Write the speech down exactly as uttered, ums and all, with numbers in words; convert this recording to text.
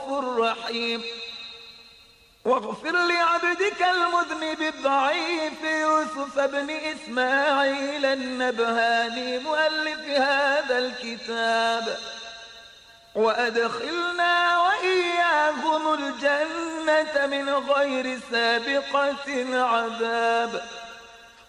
رحيم. واغفر لعبدك المذنب الضعيف يوسف بن إسماعيل النبهاني مؤلف هذا الكتاب، وأدخلنا وإياهم الجنة من غير سابقة عذاب.